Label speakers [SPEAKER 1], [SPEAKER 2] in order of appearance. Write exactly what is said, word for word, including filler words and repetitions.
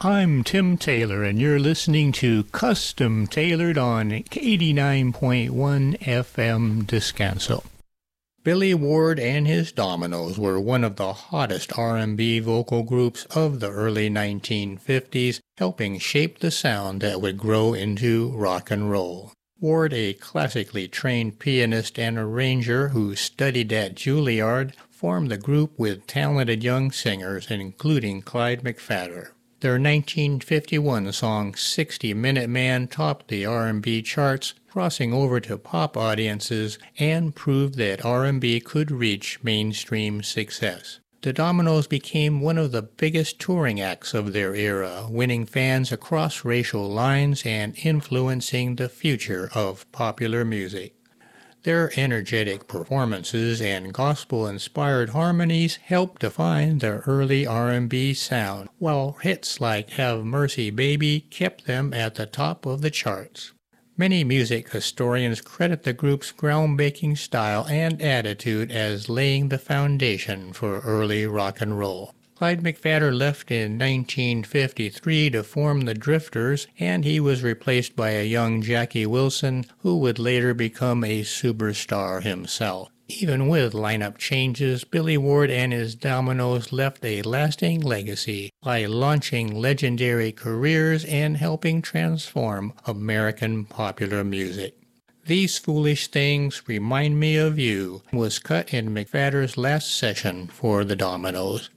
[SPEAKER 1] I'm Tim Taylor, and you're listening to Custom Tailored on eighty-nine point one F M Descanso. Billy Ward and his Dominoes were one of the hottest R and B vocal groups of the early nineteen fifties, helping shape the sound that would grow into rock and roll. Ward, a classically trained pianist and arranger who studied at Juilliard, formed the group with talented young singers, including Clyde McPhatter. Their nineteen fifty-one song sixty minute man topped the R and B charts, crossing over to pop audiences, and proved that R and B could reach mainstream success. The Dominoes became one of the biggest touring acts of their era, winning fans across racial lines and influencing the future of popular music. Their energetic performances and gospel-inspired harmonies helped define their early R and B sound, while hits like Have Mercy Baby kept them at the top of the charts. Many music historians credit the group's groundbreaking style and attitude as laying the foundation for early rock and roll. Clyde McPhatter left in nineteen fifty-three to form the Drifters, and he was replaced by a young Jackie Wilson, who would later become a superstar himself. Even with lineup changes, Billy Ward and his Dominoes left a lasting legacy by launching legendary careers and helping transform American popular music. These Foolish Things Remind Me of You was cut in McPhatter's last session for the Dominoes.